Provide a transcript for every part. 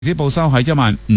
指報收喺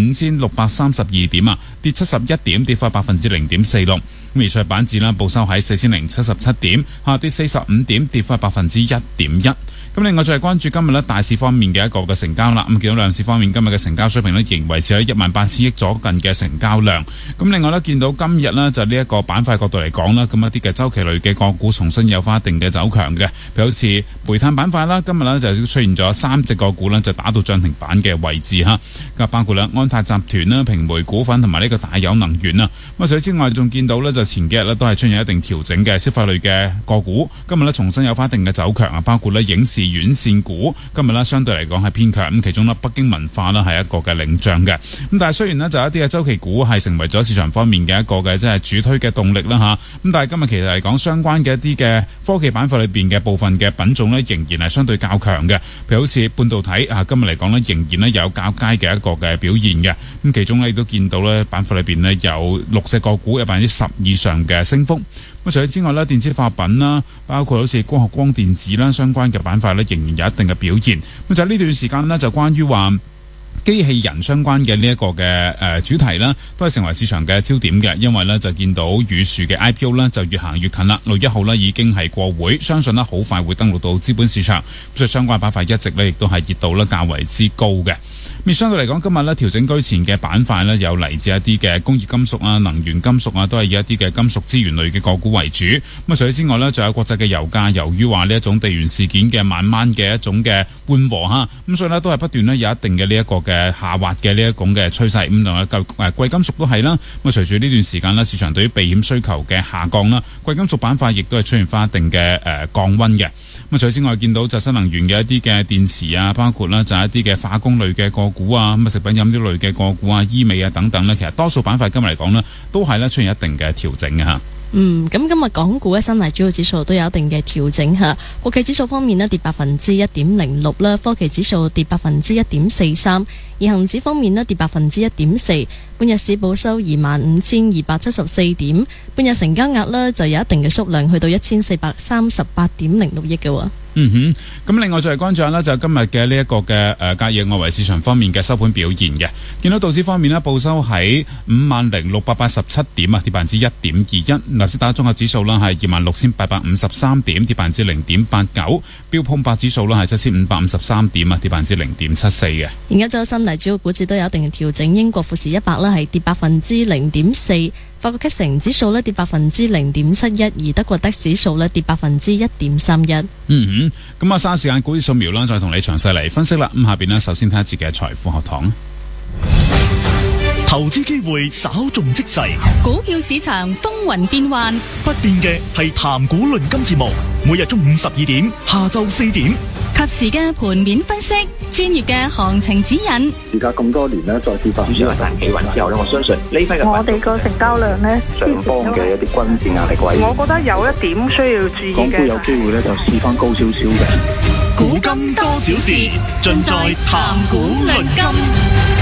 15,632點啊，跌71點，跌幅0.46%。咁而創業板指啦，報收喺4,077點，下跌45點，跌幅1.1%。咁另外再係關注今日大市方面嘅一個嘅成交啦。咁見到兩市方面今日嘅成交水平仍然維持喺18,000億左近嘅成交量。咁另外呢，見到今日呢，就呢一個板塊角度嚟講啦，咁一啲嘅周期類嘅個股重新有翻一定嘅走強嘅，譬如好似煤炭板塊啦，今日呢就出現咗3隻個股呢，就打到漲停板嘅位置嚇。咁包括安泰集團啦、平煤股份同埋呢個大有能源啦。咁除此之外，仲見到呢，就前幾日呢都係出現一定調整嘅消費類嘅個股，今日呢重新有翻一定嘅走強啊，包括呢影視院線股今日呢相對嚟講係偏強，咁其中呢北京文化呢係一個嘅領漲嘅。咁但係雖然呢就有一啲嘅周期股係成為咗市場方面嘅一個嘅即係主推嘅動力啦嚇，咁但係今日其實嚟講相關嘅一啲嘅科技板塊裏邊嘅部分嘅品種呢仍然係相對較強嘅，譬如好似半導體啊，今日嚟講呢仍然呢有較佳嘅一個嘅表現嘅。咁其中呢亦都見到呢板塊裏邊呢有6隻個股有10%以上嘅升幅。咁除此之外呢，電子化品啦，包括好似光學光電子啦相關嘅板塊呢，仍然有一定嘅表現。咁就呢段時間呢，就關於話機器人相關嘅呢一個嘅主題啦，都係成為市場嘅焦點嘅，因為呢就見到宇樹嘅 IPO 呢就越行越近啦，6月1號呢已經係過會，相信呢好快會登陸到資本市場，所以相關板塊一直呢亦都係熱度呢較為之高嘅。咁相對嚟講，今日呢調整居前嘅板塊呢，有嚟自一啲嘅工業金屬啊、能源金屬啊，都係以一啲嘅金屬資源類嘅個股為主。咁除此之外呢，仲有國際嘅油價，由於話呢一種地緣事件嘅慢慢嘅一種嘅緩和嚇，咁所以呢都係不斷呢有一定嘅呢一個嘅下滑嘅呢一種嘅趨勢。咁另外貴金屬都係啦。咁隨住呢段時間呢，市場對於避險需求嘅下降啦，貴金屬板塊亦都係出現翻一定嘅降溫嘅。咁除此之外，見到就新能源嘅一啲嘅電池啊，包括啦就係一啲嘅化工類嘅個股啊，咁啊食品飲料類嘅個股啊、醫美啊等等呢，其實多數板塊今日嚟講呢，都係呢出現一定嘅調整嘅嚇。 咁今日港股嘅三大主要指數都有一定嘅調整嚇。國企指數方面呢，跌1.06%啦，科技指數跌1.43%，而恒指方面呢，跌1.4%。半日市報收25,274點，半日成交額呢就有一定嘅縮量，去到1,438.06億嘅喎。 咁另外再嚟關注下呢，就今日嘅呢一個嘅隔夜外圍市場方面嘅收盤表現嘅。見到道指方面呢，報收喺50,687點啊，跌1.21%。納斯達克綜合指數啦係26,853點，跌0.89%。標普500指數啦係7,553點啊，跌0.74%嘅。 而家就三大主要股指都有一定嘅調整，英國富時100啦係跌0.4%。法國 CAC 指數呢跌0.71%，而德國 DAX 指數呢跌1.31%。 咁啊，嘥時間股市掃描啦，再同你詳細嚟分析啦。咁下邊呢，首先睇一節嘅財富學堂。 投資機會稍縱即逝， 股票市場風雲變幻， 不變嘅係談股論金節目，每日中午12點、下晝4點， 及時嘅盤面分析，專業嘅行情指引。 而家咁多年呢，再次發生主要係彈企穩之後呢，我相信呢批嘅我哋個成交量呢， 上方嘅一啲均線壓力位， 我覺得有一點需要注意嘅。 港股有機會呢，就試翻高少少嘅。 古今多少事，盡在談股論金。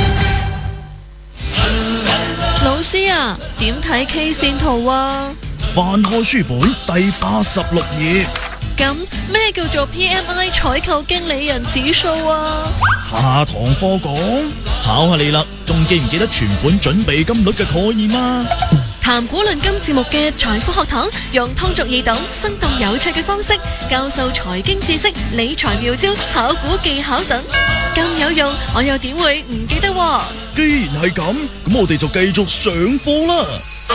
老師啊，點睇 K 線圖啊？ 翻開書本第86頁。 咁咩叫做 PMI 採購經理人指數啊？ 下堂課講，考下你啦，仲記唔記得存款準備金率嘅概念啊？ 談股論金節目嘅財富學堂，用通俗易懂、生動有趣嘅方式教授財經知識、理財妙招、炒股技巧等，咁有用，我又點會唔記得喎？ 既然係咁，咁我哋就繼續上課啦。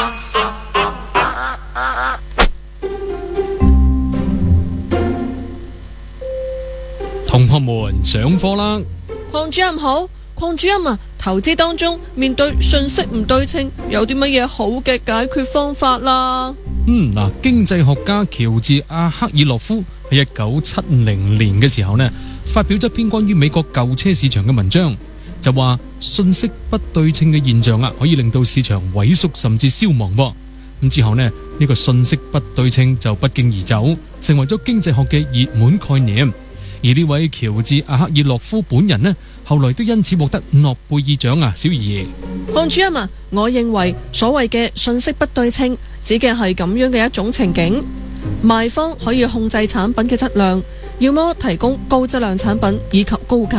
同學們上課啦！ 鄺主任好，鄺主任啊，投資當中面對信息唔對稱，有啲乜嘢好嘅解決方法啦？ 經濟學家喬治阿克爾洛夫喺1970年嘅時候呢，發表咗一篇關於美國舊車市場嘅文章，就話信息不對稱嘅現象可以令到市場萎縮甚至消亡。咁之後呢，呢個信息不對稱就不脛而走，成為咗經濟學嘅熱門概念。而呢位喬治阿克爾洛夫本人呢，後來都因此獲得諾貝爾獎啊！小儀， 鄺主任啊，我認為所謂嘅信息不對稱，指嘅係咁樣嘅一種情景：賣方可以控制產品嘅質量，要麼提供高質量產品以及高價，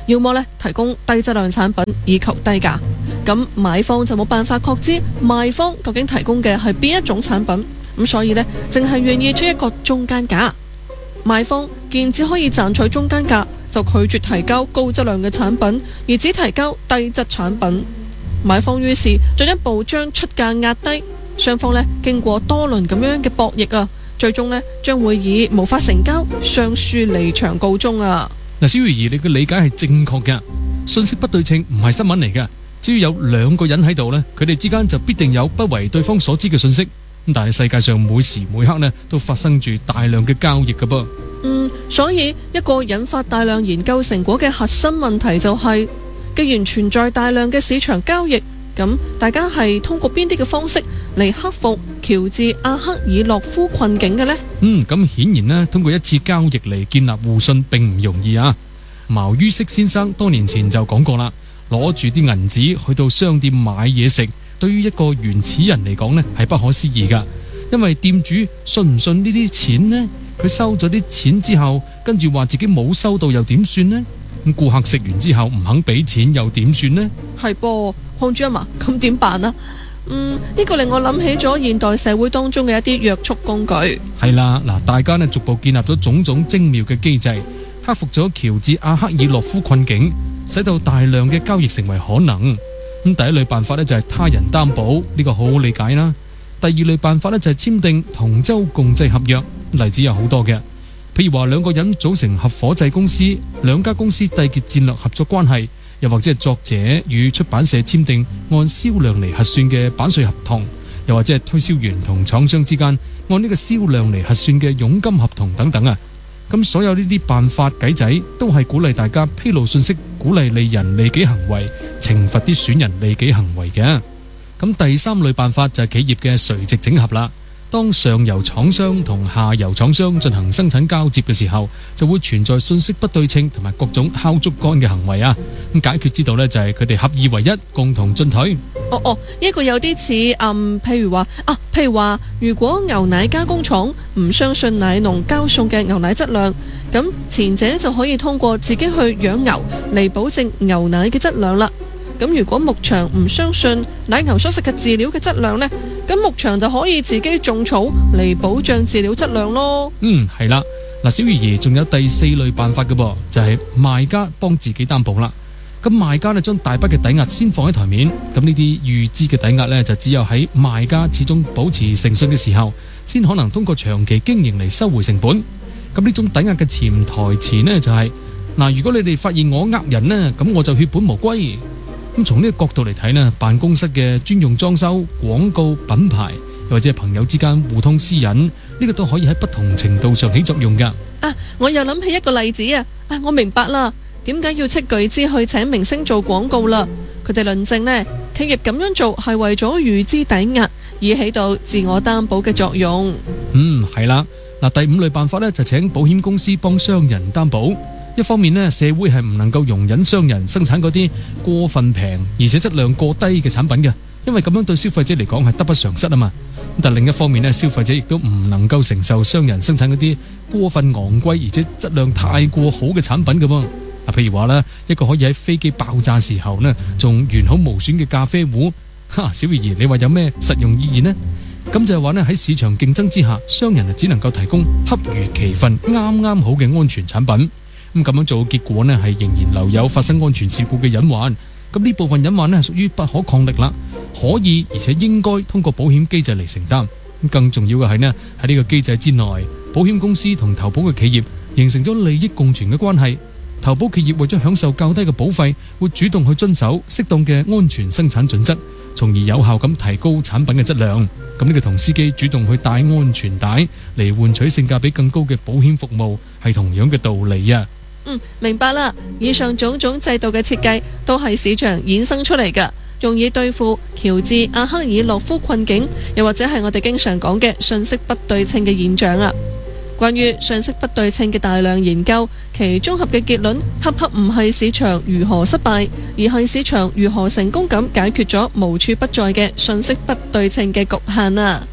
要麼呢提供低質量產品以求低價。咁買方就冇辦法確知賣方究竟提供嘅係邊一種產品，咁所以呢，淨係願意出一個中間價。賣方見只可以賺取中間價，就拒絕提交高質量嘅產品，而只提交低質產品。買方於是進一步將出價壓低，雙方呢經過多輪咁樣嘅博弈啊，最終呢將會以無法成交、雙輸離場告終啊！ 嗱，小魚兒，你嘅理解係正確嘅，信息不對稱唔係新聞嚟嘅。只要有兩個人喺度呢，佢哋之間就必定有不為對方所知嘅信息。但係世界上每時每刻呢都發生住大量嘅交易㗎噃。 所以一個引發大量研究成果嘅核心問題就係，既然存在大量嘅市場交易，咁大家係通過邊啲嘅方式嚟克服喬治阿克爾洛夫困境嘅呢？ 咁顯然呢，通過一次交易嚟建立互信並唔容易啊。茅于軾先生多年前就講過啦，攞住啲銀紙去到商店買嘢食，對於一個原始人嚟講呢係不可思議噶，因為店主信唔信呢啲錢呢？佢收咗啲錢之後，跟住話自己冇收到又點算呢？咁顧客食完之後唔肯俾錢又點算呢？ 係噃，鄺主任啊，咁點辦啊？呢個令我諗起咗現代社會當中嘅一啲約束工具。 係啦，嗱，大家呢逐步建立咗種種精妙嘅機制，克服咗喬治阿克爾洛夫困境，使到大量嘅交易成為可能。咁第一類辦法呢就係他人擔保，呢個好好理解啦。第二類辦法呢就係簽訂同舟共濟合約，例子有好多嘅，譬如話兩個人組成合夥制公司，兩家公司締結戰略合作關係，又或者係作者與出版社簽訂按銷量嚟核算嘅版稅合同，又或者係推銷員同廠商之間按呢個銷量嚟核算嘅佣金合同等等啊。咁所有呢啲辦法計仔都係鼓勵大家披露信息，鼓勵利人利己行為，懲罰啲損人利己行為嘅。咁第三類辦法就係企業嘅垂直整合啦。當上游廠商同下游廠商進行生產交接嘅時候，就會存在信息不對稱同埋各種敲竹竿嘅行為啊。咁解決之道呢，就係佢哋合二為一，共同進退。 呢個有啲似譬如話，如果牛奶加工廠唔相信奶農交送嘅牛奶質量，咁前者就可以通過自己去養牛嚟保證牛奶嘅質量啦。咁如果牧場唔相信奶牛所食嘅飼料嘅質量呢，咁牧場就可以自己種草嚟保障飼料質量咯。 係啦，嗱，小魚兒仲有第四類辦法嘅噃，就係賣家幫自己擔保啦。咁賣家呢將大筆嘅抵押先放喺台面，咁呢啲預支嘅抵押呢，就只有喺賣家始終保持誠信嘅時候，先可能通過長期經營嚟收回成本。咁呢種抵押嘅潛台詞呢，就係如果你哋發現我呃人呢，咁我就血本無歸。咁從呢個角度嚟睇呢，辦公室嘅專用裝修、廣告、品牌，又或者係朋友之間互通私隱，呢個都可以喺不同程度上起作用噶。 我又諗起一個例子我明白啦，點解要斥巨資去請明星做廣告啦？佢哋論證呢，企業咁樣做係為咗預支抵押，以起到自我擔保嘅作用。 係啦，第五類辦法呢，就請保險公司幫商人擔保。一方面呢，社會係唔能夠容忍商人生產嗰啲過分平而且質量過低嘅產品嘅，因為咁樣對消費者嚟講係得不償失啊嘛。但另一方面呢，消費者亦都唔能夠承受商人生產嗰啲過分昂貴而且質量太過好嘅產品嘅噃。譬如話呢，一個可以喺飛機爆炸時候呢仲完好無損嘅咖啡壺，小魚兒，你話有咩實用意義呢？咁就係話呢，喺市場競爭之下，商人只能夠提供恰如其分、啱啱好嘅安全產品。咁樣做嘅結果呢，係仍然留有發生安全事故嘅隱患。咁呢部分隱患呢，係屬於不可抗力啦，可以而且應該通過保險機制嚟承擔。更重要嘅係呢，喺呢個機制之內，保險公司同投保嘅企業形成咗利益共存嘅關係。投保企業為咗享受較低嘅保費，會主動去遵守適當嘅安全生產準則，從而有效咁提高產品嘅質量。咁呢個同司機主動去帶安全帶嚟換取性價比更高嘅保險服務，係同樣嘅道理啊。 明白啦。以上種種制度嘅設計都係市場衍生出嚟㗎，用以對付喬治阿克爾洛夫困境，又或者係我哋經常講嘅信息不對稱嘅現象啊。關於信息不對稱嘅大量研究，其綜合嘅結論恰恰唔係市場如何失敗，而係市場如何成功咁解決咗無處不在嘅信息不對稱嘅局限啊。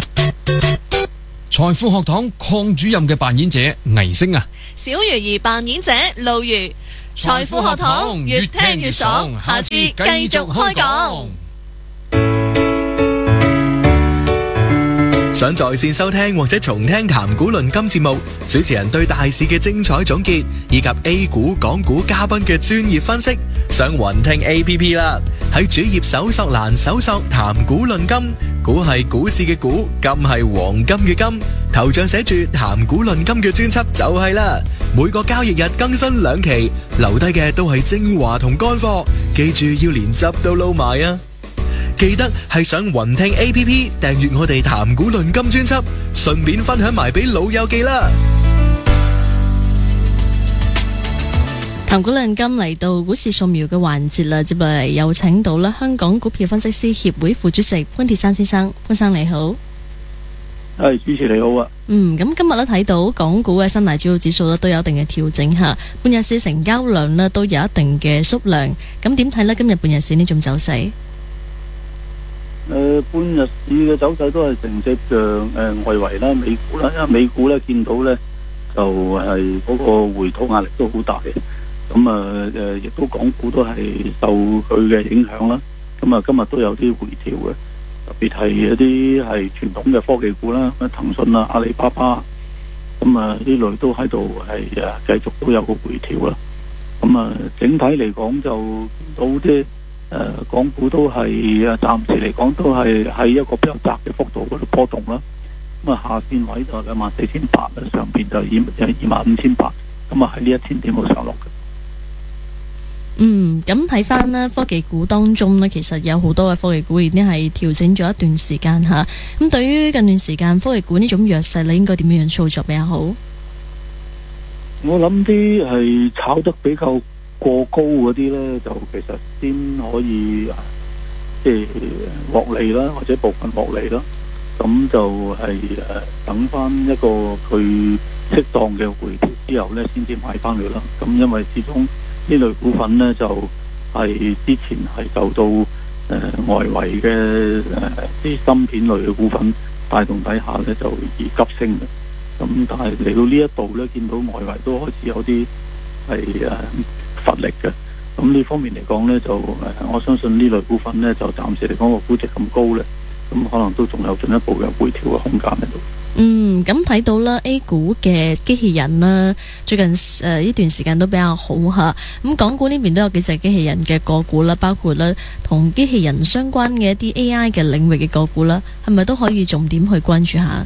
財富學堂鄺主任嘅扮演者倪星啊， 小魚兒扮演者路如， 財富學堂越聽越爽，下次繼續開講。 想在線收聽或者重聽談股論金節目，主持人對大市嘅精彩總結，以及 A 股、港股嘉賓嘅專業分析，上雲聽 APP 啦。喺主頁搜索欄搜索談股論金，股係股市嘅股，金係黃金嘅金，頭像寫住談股論金嘅專輯就係啦。每個交易日更新2期，留低嘅都係精華同乾貨，記住要連汁都撈埋啊！記得係上雲聽 APP 訂閱我哋談股論金專輯，順便分享埋俾老友記啦。 談股論金嚟到股市掃描嘅環節啦，接落嚟有請到啦香港股票分析師協會副主席潘鐵珊先生，潘生你好。 係，主持你好啊。 咁今日咧睇到港股嘅新大主要指數咧都有一定嘅調整下，半日市成交量咧都有一定嘅縮量，咁點睇呢？今日半日市呢種走勢？ 半日市嘅走勢都係承接着外圍啦、美股啦，因為美股咧見到咧就係嗰個回吐壓力都好大嘅，咁亦都港股都係受佢嘅影響啦。咁今日都有啲回調嘅，特別係一啲係傳統嘅科技股啦，騰訊啊、阿里巴巴，呢類都喺度係繼續都有個回調啦。整體嚟講就見到啲港股都係暫時嚟講都係喺一個比較窄嘅幅度嗰度波動啦。下線位就24800啦，上邊就25800，喺呢1000點度上落嘅。 咁睇翻呢科技股當中呢，其實有好多嘅科技股已經係調整咗一段時間吓。咁對於近段時間科技股呢種弱勢，你應該點樣操作比較好？ 我諗啲係炒得比較過高嗰啲呢，就其實先可以即係獲利啦，或者部分獲利啦。咁就係等翻一個佢適當嘅回調之後呢，先至買翻佢啦。咁因為始終呢類股份呢，就係之前係受到外圍嘅啲芯片類嘅股份帶動底下呢，就而急升嘅。咁但係嚟到呢一度呢，見到外圍都開始有啲係乏力嘅。咁呢方面嚟講呢，就我相信呢類股份呢，就暫時嚟講個估值咁高呢，咁可能都仲有進一步嘅回調嘅空間喺度。 咁睇到啦 A 股嘅機器人啦，最近呢段時間都比較好吓。咁港股呢邊都有幾隻機器人嘅個股啦，包括啦同機器人相關嘅一啲 AI 嘅領域嘅個股啦，係咪都可以重點去關注下？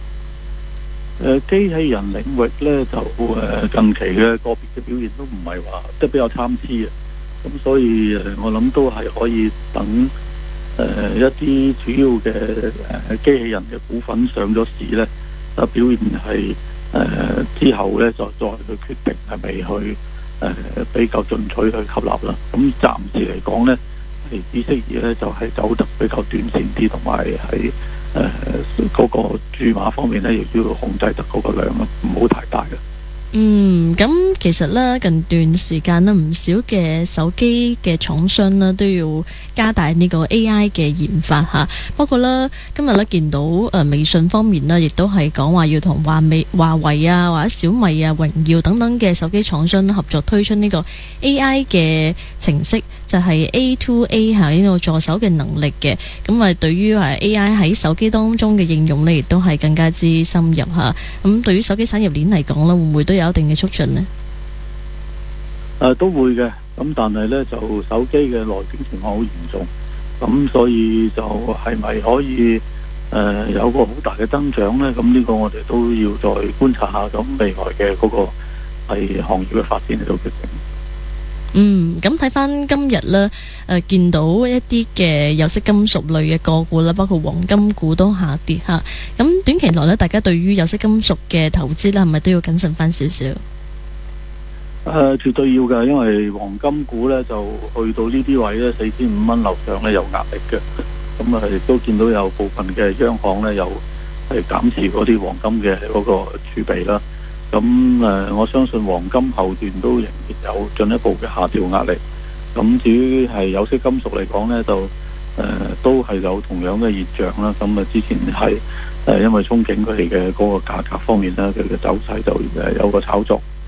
機器人領域呢，就近期嘅個別嘅表現都唔係話即係比較參差嘅，咁所以我諗都係可以等一啲主要嘅機器人嘅股份上咗市呢，表現係之後呢，就再去決定係咪去比較進取去吸納啦。咁暫時嚟講呢，係只適宜呢，就係走得比較短線啲，同埋係嗰個注碼方面呢，亦都要控制得嗰個量咯，唔好太大嘅。 咁其實呢，近段時間呢，唔少嘅手機嘅廠商呢都要加大呢個 AI 嘅研發吓，包括啦今日呢見到微信方面呢，亦都係講話要同華為啊或者小米啊、榮耀等等嘅手機廠商合作推出呢個 AI 嘅程式，就係 A2A 吓呢個助手嘅能力嘅。咁啊，對於AI 喺手機當中嘅應用呢，亦都係更加之深入吓。咁對於手機產業鏈嚟講呢，會唔會都有一定嘅促進呢？ 都會嘅，咁但係呢，就手機嘅內卷情況好嚴重，咁所以就係咪可以有個好大嘅增長呢？咁呢個我哋都要再觀察下，咁未來嘅嗰個係行業嘅發展嚟到決定。 咁睇翻今日呢，見到一啲嘅有色金屬類嘅個股啦，包括黃金股都下跌吓。咁短期內呢，大家對於有色金屬嘅投資呢，係咪都要謹慎翻少少？ 絕對要㗎，因為黃金股呢，就去到呢啲位呢，4500蚊樓上呢有壓力嘅。咁亦都見到有部分嘅央行呢，又係減持嗰啲黃金嘅嗰個儲備啦。咁我相信黃金後段都仍然有進一步嘅下調壓力。咁至於係有色金屬嚟講呢，就都係有同樣嘅現象啦。咁之前係因為憧憬佢哋嘅嗰個價格方面呢，佢嘅走勢就有個炒作。咁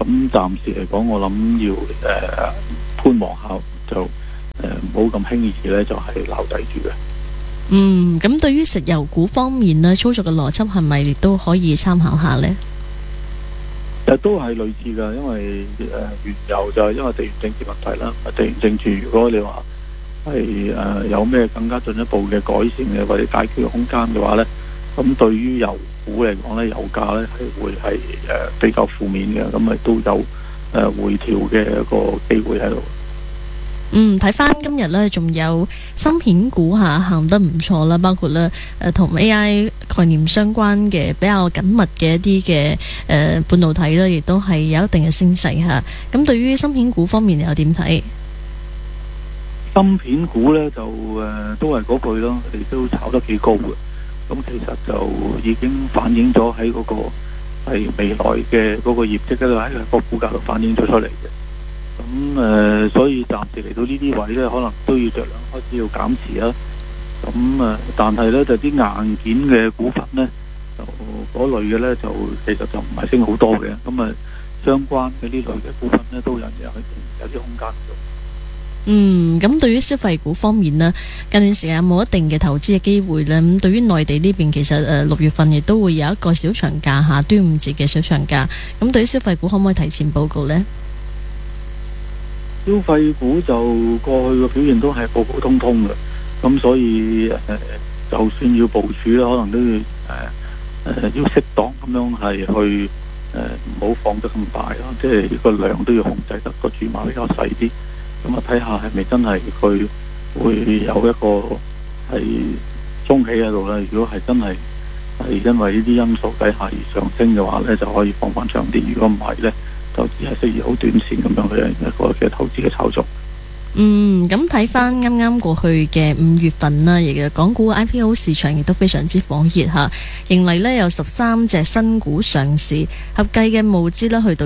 咁暫時嚟講，我諗要觀望下，就唔好咁輕易咧，就係留底住嘅。 咁對於石油股方面呢，操作嘅邏輯係咪亦都可以參考下呢？ 都係類似㗎，因為原油就係因為地緣政治問題啦。地緣政治如果你話係有咩更加進一步嘅改善嘅或者解決嘅空間嘅話呢，咁對於油股嚟講呢，油價呢係會係比較負面嘅，咁咪都有回調嘅一個機會喺度。 睇翻今日呢，仲有芯片股行得唔錯啦，包括呢同 AI 概念相關嘅比較緊密嘅一啲嘅半導體呢，亦都係有一定嘅升勢嚇。咁對於芯片股方面，你又點睇？ 芯片股呢，就都係嗰句咯，你都炒得幾高嘅。咁其實就已經反映咗喺嗰個係未來嘅嗰個業績嗰度，喺個股價度反映咗出嚟嘅。咁所以暫時嚟到呢啲位咧，可能都要着量開始要減持啦。咁但係咧就啲硬件嘅股份咧，就嗰類嘅咧就其實就唔係升好多嘅。咁相關嘅呢類嘅股份咧，都有啲空間做。 咁對於消費股方面呢，近段時間有冇一定嘅投資嘅機會呢？咁對於內地呢邊，其實6月份亦都會有一個小長假嚇，端午節嘅小長假。咁對於消費股可唔可以提前報告呢？ 消費股就過去嘅表現都係普普通通嘅，咁所以就算要部署咧，可能都要要適當咁樣係去唔好放得咁大咯，即係個量都要控制得個注碼比較細啲，咁睇下係咪真係佢會有一個係中起喺度咧？如果係真係因為呢啲因素底下而上升嘅話咧，就可以放翻長啲；如果唔係咧，就只係適宜好短線咁樣嘅一個嘅投資嘅炒作。 咁睇翻啱啱過去嘅5月份啦，亦港股 IPO 市場亦都非常之火熱嚇，迎嚟呢有13隻新股上市，合計嘅募資呢去到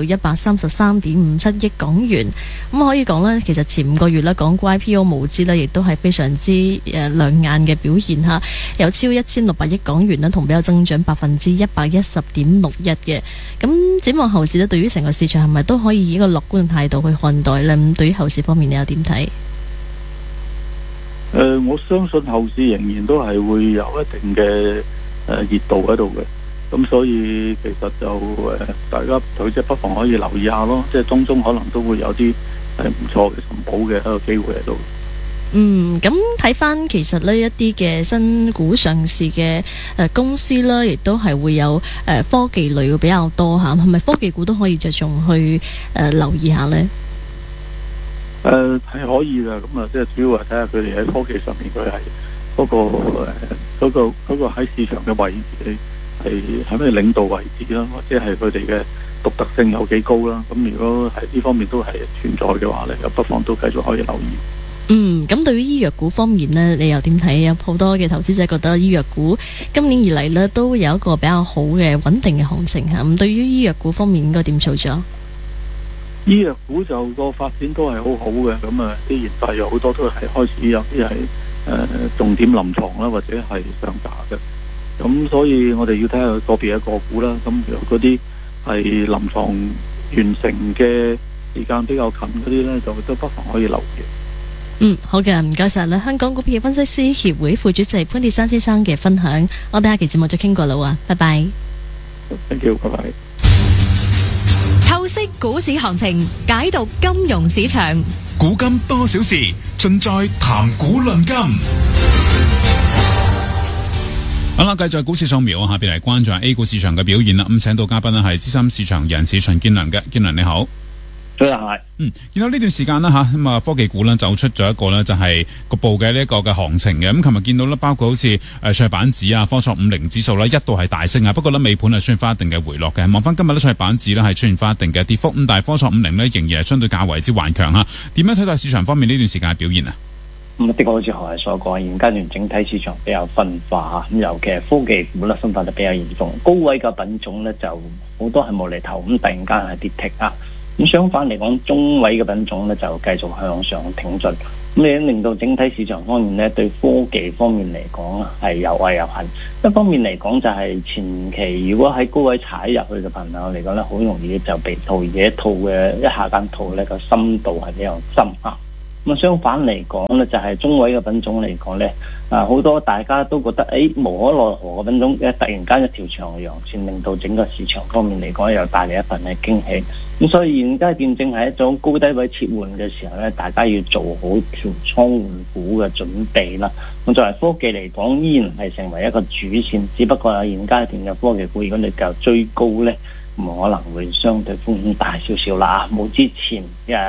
133.57億港元。咁可以講呢，其實前5個月呢，港股 IPO 募資呢亦都係非常之亮眼嘅表現嚇，有超1600億港元啦，同比有增長110.61%嘅。咁展望後市呢，對於成個市場係咪都可以以一個樂觀嘅態度去看待呢？咁對於後市方面，你又點睇？ 我相信後市仍然都係會有一定嘅熱度喺度嘅，咁所以其實就大家即係不妨可以留意下咯，即係當中可能都會有啲唔錯嘅尋寶嘅一個機會喺度。 咁睇翻其實呢一啲嘅新股上市嘅公司啦，亦都係會有科技類會比較多嚇，係咪科技股都可以着重去留意下呢？ 係可以噶，咁即係主要係睇下佢哋喺科技上面佢係嗰個喺市場嘅位置係咩領導位置啦，或者係佢哋嘅獨特性有幾高啦。咁如果喺呢方面都係存在嘅話咧，又不妨都繼續可以留意。 咁對於醫藥股方面呢，你又點睇？有好多嘅投資者覺得醫藥股今年以嚟呢都有一個比較好嘅穩定嘅行情嚇。咁對於醫藥股方面應該點做咗？ 醫藥股就個發展都係好好嘅，咁啲研發有好多都係開始有啲係重點臨床啦，或者係上架嘅。咁所以我哋要睇下個別嘅個股啦。咁如果嗰啲係臨床完成嘅時間比較近嗰啲呢，就都不妨可以留意。 好嘅，唔該晒啦。香港股票分析師協會副主席潘鐵珊先生嘅分享，我哋下期節目再傾過啦喎，拜拜。 Thank you，拜拜。 透析股市行情，解讀金融市場， 古今多少事，盡在談股論金。 好啦，繼續股市掃描，下邊嚟關注下 A 股市場嘅表現啦。咁請到嘉賓呢係資深市場人士秦建良嘅，建良你好。 早晨係。 然後呢段時間啦咁啊科技股呢走出咗一個呢就係局部嘅呢一個嘅行情嘅。咁琴日見到呢，包括好似創業板指啊、科創50指數呢一度係大升啊，不過呢尾盤係出現翻一定嘅回落嘅。望翻今日呢創業板指呢係出現翻一定嘅跌幅，咁但係科創50呢仍然係相對較為之頑強嚇。點樣睇待市場方面呢段時間嘅表現啊？ 的確好似何毅所講，現階段整體市場比較分化嚇，咁尤其係科技股呢分化得比較嚴重，高位嘅品種呢就好多係無厘頭咁突然間係跌停啊。咁相反嚟講，中位嘅品種咧就繼續向上挺進。 咁你令到整體市場方面咧，對科技方面嚟講係有愛有恨。一方面嚟講就係前期如果喺高位踩入去嘅朋友嚟講咧，好容易就被套，而且套嘅一下間套咧個深度係比較深啊。咁相反嚟講咧，就係中位嘅品種嚟講咧，好多大家都覺得無可奈何嘅品種，突然間一條長嘅陽線，令到整個市場方面嚟講又帶嚟一份嘅驚喜。咁所以現階段正係一種高低位切換嘅時候咧，大家要做好調倉換股嘅準備啦。咁作為科技嚟講，依然係成為一個主線，只不過現階段嘅科技股，如果你夠追高咧，咁可能會相對風險大少少啦，冇之前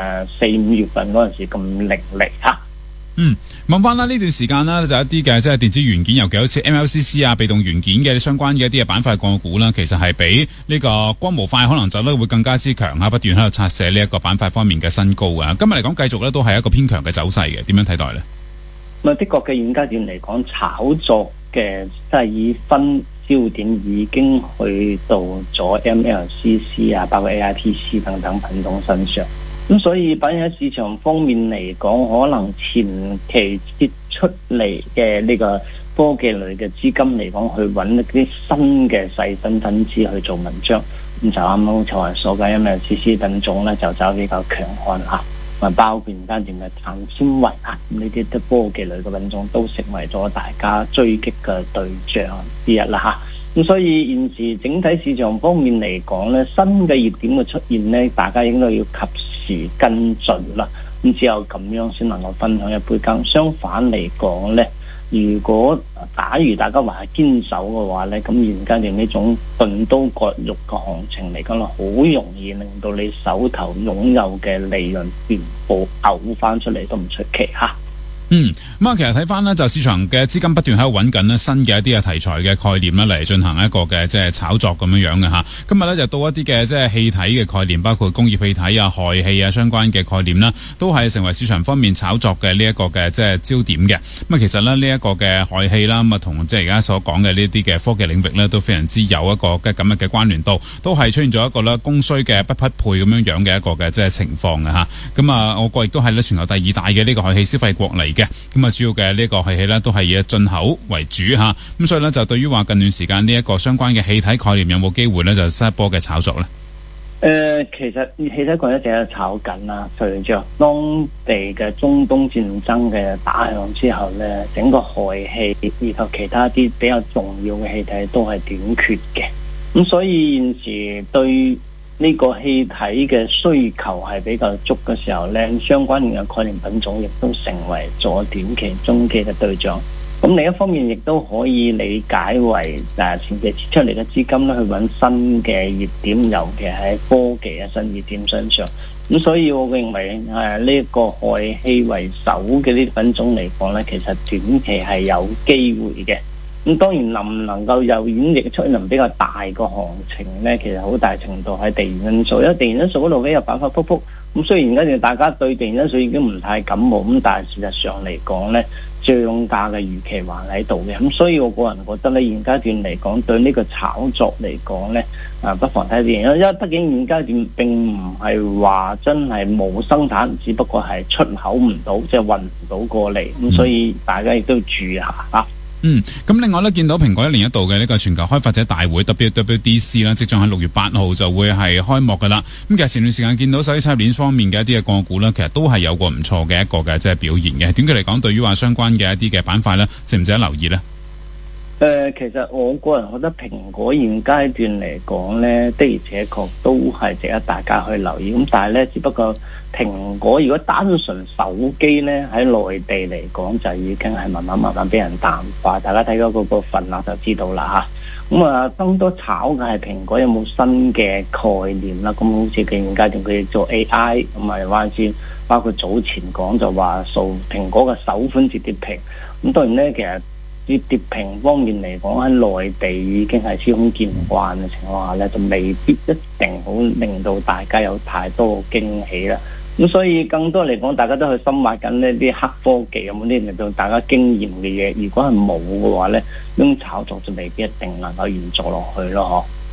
4-5月份嗰陣時咁凌厲嚇。 問翻啦，呢段時間啦，就一啲嘅即係電子元件，尤其好似 MLCC 啊、被動元件嘅相關嘅一啲嘅板塊個股啦，其實係比呢個光模塊可能走得會更加之強啊，不斷喺度拆卸呢一個板塊方面嘅新高啊。今日嚟講繼續咧都係一個偏強嘅走勢嘅，點樣睇待呢？ 咁的確嘅現階段嚟講，炒作嘅即係以分焦點已經去到咗 MLCC 啊，包括 AIPC 等等品種身上。咁所以反映喺市場方面嚟講，可能前期跌出嚟嘅呢個科技類嘅資金嚟講，去揾一啲新嘅細分分支去做文章。咁就啱啱就係所講MLCC品種咧，就走比較強悍嚇，包括現階段嘅碳纖維啊，呢啲都科技類嘅品種都成為咗大家追擊嘅對象之一啦嚇。咁所以現時整體市場方面嚟講咧，新嘅熱點嘅出現咧，大家應該要及時跟進啦。咁只有咁樣先能夠分享一杯羹。相反嚟講咧，如果假如大家話係堅守嘅話咧，咁現階段呢種鈍刀割肉嘅行情嚟講，好容易令到你手頭擁有嘅利潤全部嘔翻出嚟都唔出奇嚇。 咁其實睇翻呢，就市場嘅資金不斷喺度揾緊呢新嘅一啲嘅題材嘅概念呢嚟進行一個嘅即係炒作咁樣嘅嚇。今日呢，就到一啲嘅即係氣體嘅概念，包括工業氣體啊、氦氣啊相關嘅概念啦，都係成為市場方面炒作嘅呢一個嘅即係焦點嘅。咁其實呢，呢一個嘅氦氣啦，咁啊同即係而家所講嘅呢啲嘅科技領域呢，都非常之有一個嘅咁嘅關聯度，都係出現咗一個咧供需嘅不匹配咁樣樣嘅一個嘅即係情況嘅嚇。咁啊，我國亦都係咧全球第2大嘅呢個氦氣消費國嚟嘅。咁啊，主要嘅呢個氦氣咧都係以進口為主嚇，咁所以咧就對於話近段時間呢一個相關嘅氣體概念有冇機會咧就新一波嘅炒作咧？ 其實氣體概念一直喺度炒緊啦，隨着當地嘅中東戰爭嘅打響之後咧，整個氦氣以及其他啲比較重要嘅氣體都係短缺嘅，咁所以現時對呢個氣體嘅需求係比較足嘅時候咧，相關嘅概念品種亦都成為咗短期、中期嘅對象。咁另一方面亦都可以理解為前期撤出嚟嘅資金咧，去揾新嘅熱點，尤其喺科技嘅新熱點身上。咁所以我認為呢個氦氣為首嘅呢啲品種嚟講咧，其實短期係有機會嘅。咁當然能唔能夠有演繹出一比較大個行情咧，其實好大程度係地緣因素，因為地緣因素嗰度比較反反覆覆。咁雖然而家大家對地緣因素已經唔太感冒，咁但係事實上嚟講咧，漲價嘅預期還喺度嘅。咁所以我個人覺得咧，現階段嚟講對呢個炒作嚟講咧，不妨睇啲，因為畢竟現階段並唔係話真係冇生產，只不過係出口唔到，即係運唔到過嚟。咁所以大家亦都要注意下啊。 咁另外咧，見到蘋果1年1度嘅呢個全球開發者大會 WWDC 啦，即將喺6月8號就會係開幕噶啦。咁其實前段時間見到手機產業鏈方面嘅一啲嘅個股咧，其實都係有個唔錯嘅一個嘅即係表現嘅。短期嚟講，對於話相關嘅一啲嘅板塊咧，值唔值得留意呢？ 其實我個人覺得蘋果現階段嚟講咧，的而且確都係值得大家去留意。咁但係咧，只不過蘋果如果單純手機咧，喺內地嚟講就已經係慢慢俾人淡化。大家睇到嗰個份額就知道啦嚇。咁更多炒嘅係蘋果有冇新嘅概念啦。咁好似佢現階段佢做 AI，咁啊或者包括早前講就話掃蘋果嘅首款折疊屏。咁當然咧，其實折疊屏方面嚟講喺內地已經係司空見慣嘅情況下咧，就未必一定好令到大家有太多驚喜啦。咁所以更多嚟講，大家都去深挖緊呢啲黑科技有冇啲令到大家驚豔嘅嘢。如果係冇嘅話咧，呢種炒作就未必一定能夠延續落去咯。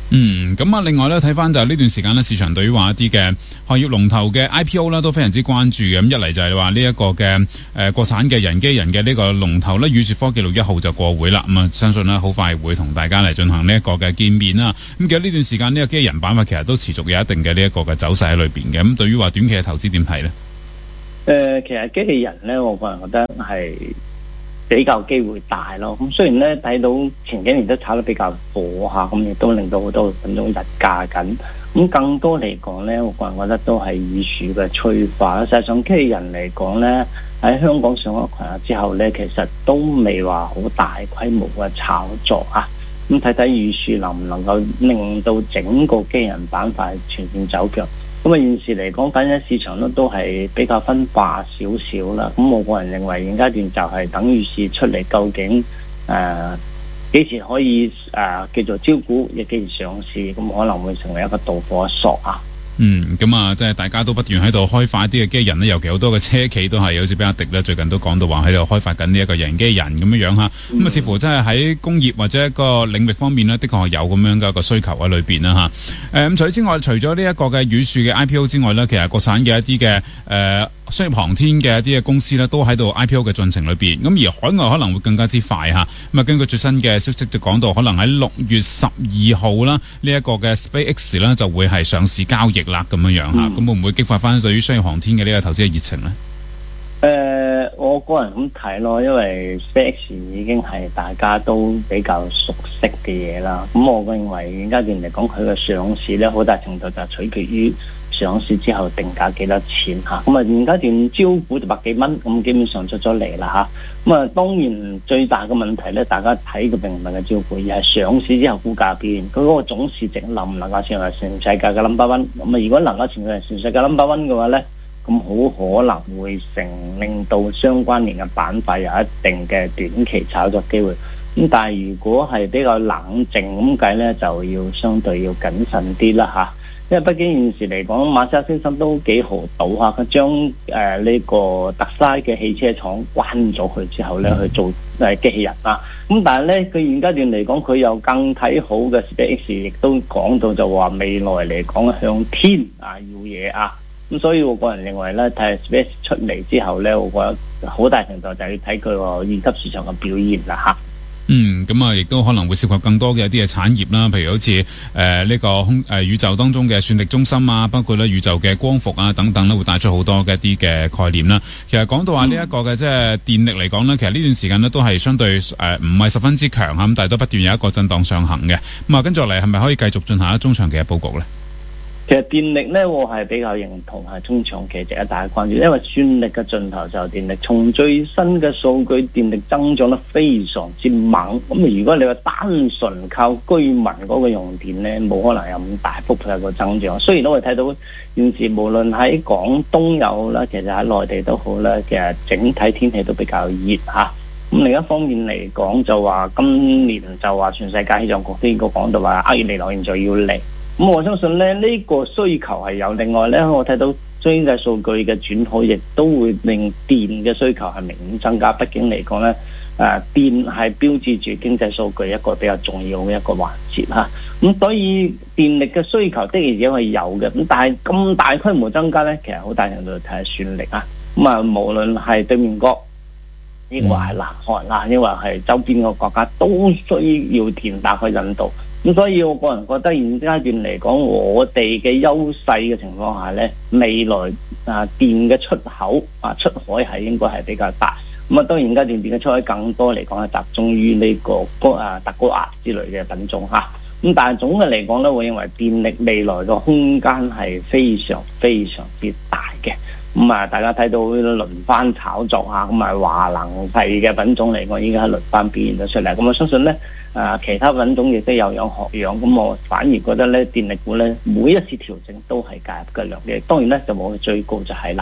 咁啊，另外咧睇翻就係呢段時間咧，市場對於話一啲嘅行業龍頭嘅 IPO 啦，都非常之關注嘅。咁一嚟就係話呢一個嘅國產嘅人機人嘅呢個龍頭咧，宇捷科技6月1號就過會啦。咁啊，相信咧好快會同大家嚟進行呢一個嘅見面啦。咁其實呢段時間呢個機器人板塊其實都持續有一定嘅呢一個嘅走勢喺裏邊嘅。咁對於話短期嘅投資點睇呢？ 其實機器人咧，我個人覺得係比較機會大咯。咁雖然咧睇到前幾年都炒得比較火下，咁亦都令到好多品種日價緊。咁更多嚟講咧，我個人覺得都係與時嘅催化。實際上機器人嚟講咧，喺香港上咗群之後咧，其實都未話好大規模嘅炒作啊。咁睇睇與時能唔能夠令到整個機器人板塊全面走強。咁啊，現時嚟講，反正市場都係比較分化少少啦。咁我個人認為，現階段就係等於是出嚟，究竟幾時可以叫做招股，亦幾時上市，咁可能會成為一個導火索啊。 咁啊，即係大家都不斷喺度開發啲嘅機器人咧，尤其好多嘅車企都係好似比亞迪咧，最近都講到話喺度開發緊呢一個人機人咁樣樣嚇。咁啊，似乎真係喺工業或者一個領域方面呢，的確係有咁樣嘅一個需求喺裏邊啦嚇。咁除此之外，除咗呢一個嘅宇樹嘅 IPO 之外呢，其實國產嘅一啲嘅商業航天嘅一啲嘅公司呢，都喺度 IPO 嘅進程裏邊。咁而海外可能會更加之快嚇。咁啊，根據最新嘅消息就講到，可能喺6月12號啦，呢一個嘅 SpaceX 呢就會係上市交易啦咁樣樣嚇。咁會唔會激發翻對於商業航天嘅呢個投資嘅熱情呢？ 我個人咁睇咯，因為 SpaceX 已經係大家都比較熟悉嘅嘢啦。咁我認為現階段嚟講，佢嘅上市咧，好大程度就係取決於上市之後定價幾多錢嚇。咁啊，現階段招股就100幾蚊，咁基本上出咗嚟啦嚇。咁啊，當然最大嘅問題咧，大家睇嘅並唔係嘅招股，而係上市之後股價表現。佢嗰個總市值能唔能夠成為全世界嘅 number one？ 咁啊，如果能夠成為全世界 number one 嘅話咧，咁好可能會令到相關聯嘅板塊有一定嘅短期炒作機會。咁但係如果係比較冷靜咁計咧，就要相對要謹慎啲啦嚇。因為畢竟現時嚟講，馬斯克先生都幾豪賭嚇，佢將呢個特斯拉嘅汽車廠關咗佢之後咧，去做機器人啦。咁但係咧，佢現階段嚟講，佢又更睇好嘅 SpaceX， 亦都講到就話未來嚟講向天要嘢啊。咁所以我個人認為咧，睇 SpaceX 出嚟之後咧，我覺得好大程度就要睇佢個二級市場嘅表現啦嚇。 咁啊，亦都可能會涉及更多嘅一啲嘅產業啦，譬如好似呢個宇宙當中嘅算力中心啊，包括咧宇宙嘅光伏啊等等咧，會帶出好多嘅一啲嘅概念啦。其實講到話呢一個嘅即係電力嚟講咧，其實呢段時間咧都係相對唔係十分之強咁，但係都不斷有一個震盪上行嘅。咁啊，跟住落嚟係咪可以繼續進行一中長期嘅佈局咧？ 其實電力咧，我係比較認同係中長期值得大家關注，因為算力嘅盡頭就係電力。從最新嘅數據，電力增長得非常之猛。咁如果你話單純靠居民嗰個用電咧，冇可能有咁大幅嘅一個增長。雖然我哋睇到現時無論喺廣東有啦，其實喺內地都好啦，其實整體天氣都比較熱嚇。咁另一方面嚟講，就話今年就話全世界氣象局都應該講到話厄爾尼諾現在要嚟。咁我相信咧，呢個需求係有。另外咧，我睇到經濟數據嘅轉好，亦都會令電嘅需求係明顯增加。畢竟嚟講咧，電係標誌住經濟數據一個比較重要嘅一個環節嚇。咁所以電力嘅需求的而且確係有嘅。咁但係咁大規模增加咧，其實好大程度睇下算力啊。咁啊，無論係對面國，抑或係南韓啊，抑或係周邊嘅國家，都需要電打開引導。咁所以我個人覺得現階段嚟講，我哋嘅優勢嘅情況下咧，未來電嘅出口出海係應該係比較大。咁當然現階段電嘅出海更多嚟講係集中於呢個特高壓之類嘅品種嚇。咁但係總嘅嚟講咧，我認為電力未來嘅空間係非常非常之大嘅。咁大家睇到輪番炒作下，咁華能系嘅品種嚟講，已經係輪番表現咗出嚟。咁我相信咧，其他品種亦都有樣學樣。咁我反而覺得咧，電力股咧每一次調整都係介入嘅良機。當然咧就冇去追高就係啦嚇。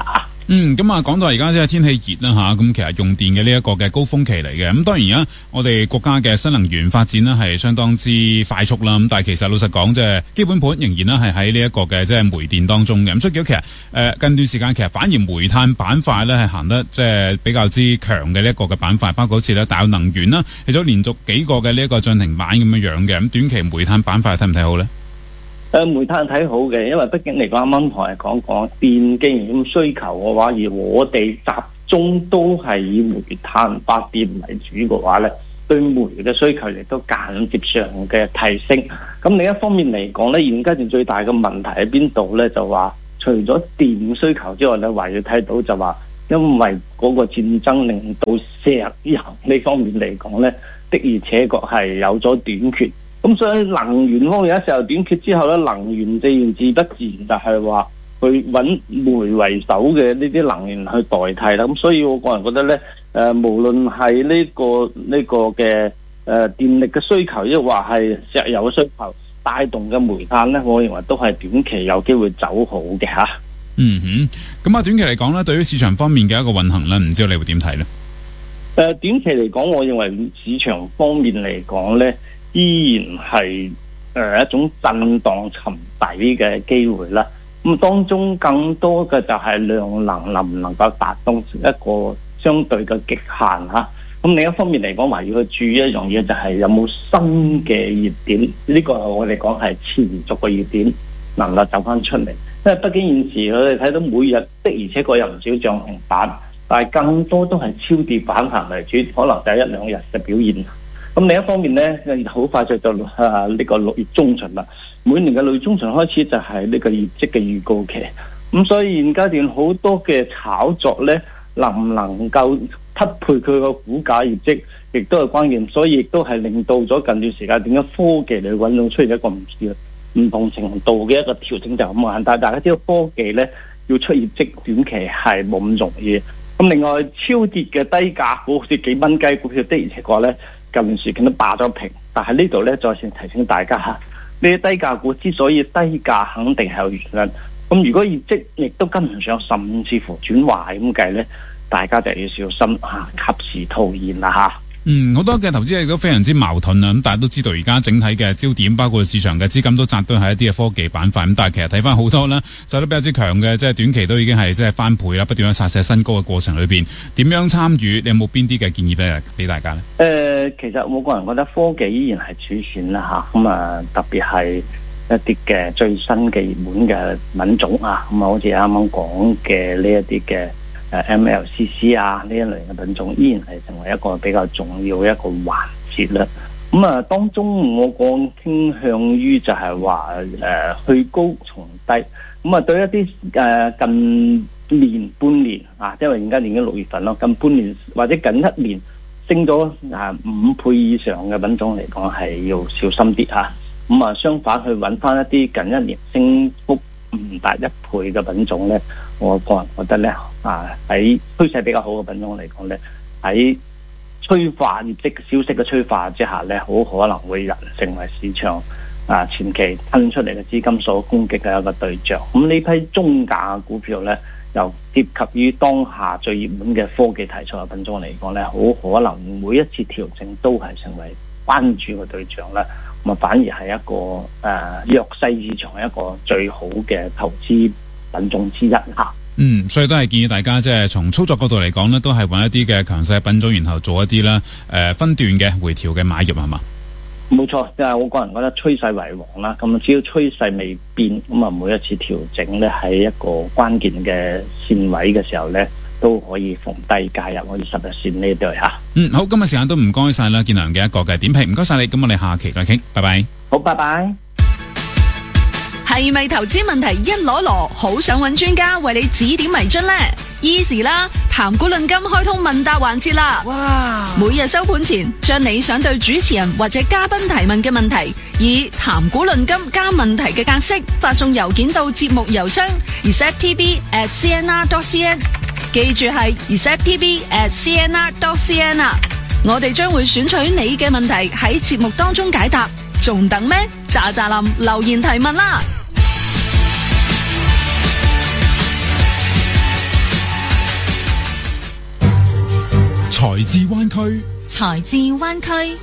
咁啊，講到而家即係天氣熱啦吓，咁其實用電嘅呢一個嘅高峰期嚟嘅。咁當然而家我哋國家嘅新能源發展呢係相當之快速啦。咁但係其實老實講，即係基本盤仍然呢係喺呢一個嘅即係煤電當中嘅。咁所以其實近段時間其實反而煤炭板塊呢係行得即係比較之強嘅呢一個嘅板塊，包括好似咧大有能源啦，其實連續幾個嘅呢一個漲停板咁樣樣嘅。咁短期煤炭板塊睇唔睇好呢？ 煤炭睇好嘅，因為畢竟嚟講，啱啱同你講電既然咁需求嘅話，而我哋集中都係以煤炭發電為主嘅話咧，對煤嘅需求亦都間接上嘅提升。咁另一方面嚟講咧，現階段最大嘅問題喺邊度咧？就話除咗電需求之外咧，還要睇到就話，因為嗰個戰爭令到石油呢方面嚟講咧，的而且確係有咗短缺。咁所以能源方面，有時候短缺之後咧，能源自不自然就係話去揾煤為首嘅呢啲能源去代替啦。咁所以我個人覺得咧，無論係呢個嘅電力嘅需求，亦或係石油嘅需求帶動嘅煤炭咧，我認為都係短期有機會走好嘅嚇。 咁啊，短期嚟講咧，對於市場方面嘅一個運行咧，唔知道你會點睇咧？ 短期嚟講，我認為市場方面嚟講咧，依然係一種震盪沉底嘅機會啦。咁當中更多嘅就係量能唔能夠達到一個相對嘅極限嚇。咁另一方面嚟講，還要去注意一樣嘢，就係有冇新嘅熱點。呢個我哋講係持續嘅熱點能夠走翻出嚟。因為畢竟現時我哋睇到每日的而且確有唔少漲停板，但係更多都係超跌反彈為主，可能就係一兩日嘅表現。咁另一方面咧，好快就呢個6月中旬啦。每年嘅6月中旬開始就係呢個業績嘅預告期。咁所以現階段好多嘅炒作咧，能唔能夠匹配佢個股價業績，亦都係關鍵。所以亦都係令到咗近段時間點解科技嚟運動出現一個唔同程度嘅一個調整，就咁簡單。大家知道科技咧要出業績，短期係冇咁容易。咁另外超跌嘅低價股，好似幾蚊雞股票的而且確咧，近段時間都霸咗平。但係呢度咧，再次提醒大家嚇，呢啲低價股之所以低價，肯定係有原因。咁如果業績亦都跟唔上，甚至乎轉壞咁計咧，大家就要小心嚇，及時套現啦嚇。 好多嘅投資亦都非常之矛盾啊！咁大家都知道而家整體嘅焦點，包括市場嘅資金都紮堆喺一啲嘅科技板塊。咁但係其實睇翻好多啦，走得比較之強嘅，即係短期都已經係即係翻倍啦，不斷喺殺死新高嘅過程裏邊，點樣參與？你有冇邊啲嘅建議俾大家呢？ 其實我個人覺得科技依然係主選啦嚇。咁特別係一啲嘅最新嘅熱門嘅品種啊，咁好似啱啱講嘅呢一啲嘅MLCC 呢一類嘅品種，依然係成為一個比較重要嘅一個環節啦。咁當中我個傾向於就係話去高從低。咁對一啲近年半年因為而家已經6月份咯，近半年或者近1年升咗5倍以上嘅品種嚟講，係要小心啲嚇。相反去揾翻一啲近1年升幅唔達1倍嘅品種咧，我個人覺得咧喺趨勢比較好嘅品種嚟講咧，喺催化業績消息嘅催化之下咧，好可能會成為市場前期噴出嚟嘅資金所攻擊嘅一個對象。咁呢批中價股票咧，又涉及於當下最熱門嘅科技題材嘅品種嚟講咧，好可能每一次調整都係成為關注嘅對象啦。咁反而係一個弱勢市場一個最好嘅投資品種之一嚇。 所以都係建議大家即係從操作角度嚟講呢，都係揾一啲嘅強勢品種，然後做一啲啦分段嘅回調嘅買入係嘛？ 冇錯，即係我個人覺得趨勢為王啦。咁只要趨勢未變，咁每一次調整呢，喺一個關鍵嘅線位嘅時候呢，都可以逢低介入我哋20日線呢對嚇。 好，今日時間都唔該晒啦，建良嘅一個嘅點評，唔該晒你。咁我哋下期再傾，拜拜。 好，拜拜。 係咪投資問題一籮籮，好想揾專家為你指點迷津呢？ Easy 啦，談股論金開通問答環節啦！哇！每日收盤前，將你想對主持人或者嘉賓提問嘅問題，以談股論金加問題嘅格式發送郵件到節目郵箱 receptv@cnr.cn， 記住係 receptv@cnr.cn 啊！我哋將會選取你嘅問題喺節目當中解答，仲等咩？喳喳林留言提問啦！ 財智灣區， 財智灣區。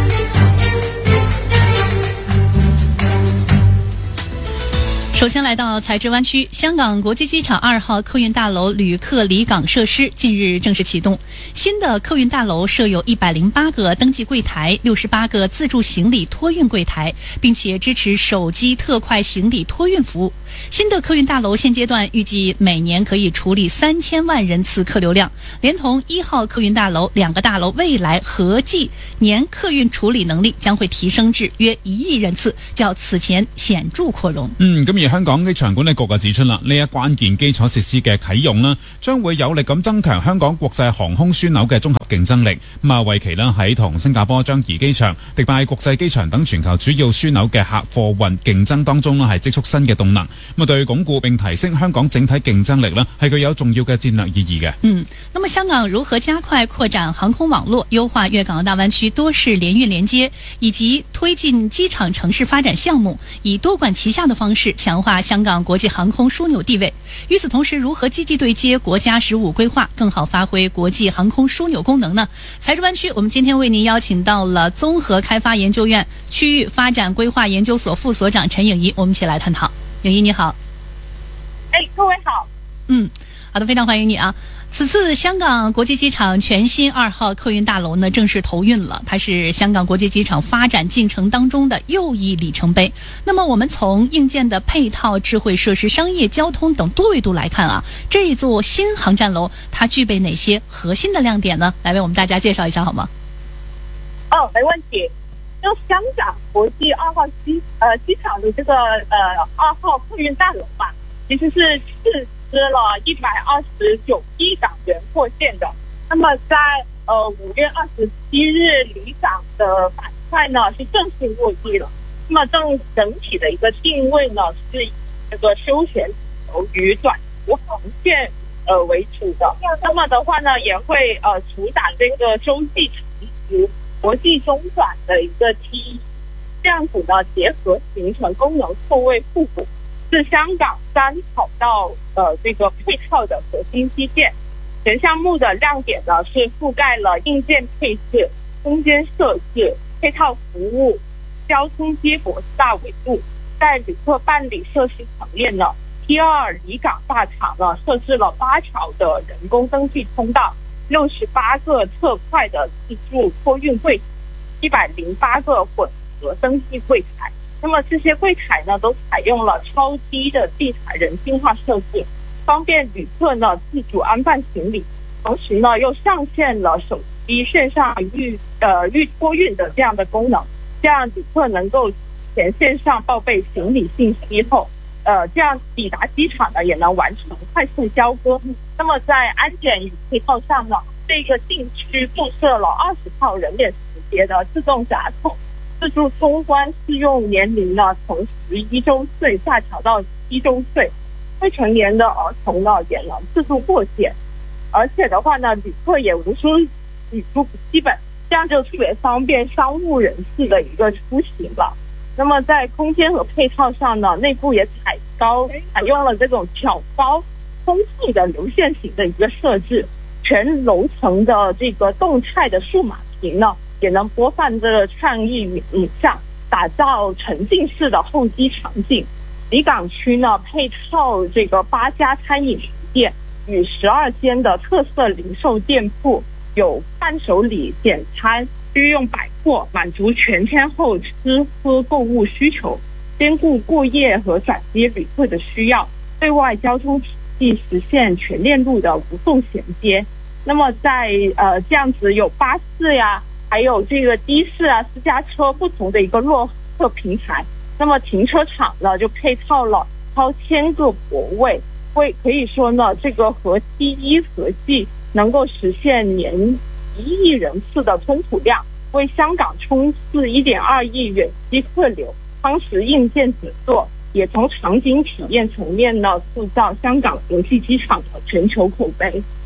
首先来到财智湾区，香港国际机场2号客运大楼旅客离港设施近日正式启动。新的客运大楼设有108个登记柜台、68个自助行李托运柜台，并且支持手机特快行李托运服务。新的客运大楼现阶段预计每年可以处理3000万人次客流量，连同1号客運大樓2個大樓未來合計年客運處理能力將會提升至約1億人次，較此前顯著擴容。 咁而香港機場管理局就指出啦，呢一關鍵基礎設施嘅啟用啦，將會有力咁增強香港國際航空樞紐嘅綜合競爭力。為期啦喺同新加坡樟宜機場、迪拜國際機場等全球主要樞紐嘅客貨運競爭當中啦，係積蓄新嘅動能。對鞏固並提升香港整體競爭力呢，係具有重要嘅戰略意義嘅。 那麼香港如何加快擴展航空網絡，優化粵港澳大灣區多式聯運連接，以及推進機場城市發展項目，以多管齊下的方式強化香港國際航空樞紐地位。與此同時，如何積極對接國家15規劃，更好發揮國際航空樞紐功能呢？財智灣區，我們今天為您邀請到了綜合開發研究院區域發展規劃研究所副所長陳穎儀，我們一起來探討。穎儀你好。 各位好。 好的，非常歡迎你啊。此次香港國際機場全新2號客運大樓呢正式投運了，它是香港國際機場發展進程當中的又一里程碑。那麼我們從硬件的配套、智慧設施、商業、交通等多維度來看啊，這一座新航站樓它具備哪些核心的亮點呢？來為我們大家介紹一下好嗎？ 沒問題。就香港國際2號機場的這個2號客運大樓吧，其實是斥資了129億港元擴建的。那麼在5月27日離港的板塊呢是正式落地了。那麼整體的一個定位呢是以這個休閒與短途航線為主的。那麼的話呢也會主打這個洲際長途、國際中轉的一個 T， 這樣子呢結合形成功能錯位互補，是香港3跑道這個配套的核心基建。全項目的亮點呢是覆蓋了硬件配置、空間設置、配套服務、交通接駁4大維度。在旅客辦理設施層面呢 ，T2 離港大場呢設置了8條的人工登記通道，68個特快的自助托運櫃，108個混合登記櫃台。那麼這些櫃台呢都採用了超低的地台人性化設置，方便旅客呢自主安放行李，同時呢又上線了手機線上預托運的這樣的功能，這樣旅客能夠前線上報備行李信息後，這樣抵達機場呢也能完成快速交割。那麼在安檢與配套上呢，這個禁區布設了20套人臉識別的自動閘口，自助通關適用年齡呢從11周歲下調到7周歲，未成年的兒童呢也能自助過檢，而且的話呢，旅客也無需語出筆記本，這樣就特別方便商務人士的一個出行了。那麼在空間和配套上呢，內部也採用了這種挑高通透的流線型的一個設置，全樓層的這個動態的數碼屏呢，也能播放這個創意影像，打造沉浸式的候機場景。離港區呢，配套這個8家餐飲店與12間的特色零售店鋪，有伴手禮、簡餐、日用百貨，滿足全天候吃喝購物需求，兼顧過夜和轉機旅客的需要，對外交通體系實現全鏈路的無縫銜接。那麼在這樣子有巴士呀，還有這個的士啊、私家車不同的一個落客平台。那麼停車場呢就配套了超1000個泊位，可以說呢，這個和T1合計能夠實現年1億人次的吞吐量，為香港衝刺1.2億遠機客流，夯實硬件底座，也從場景體驗層面呢塑造香港國際機場的全球口碑。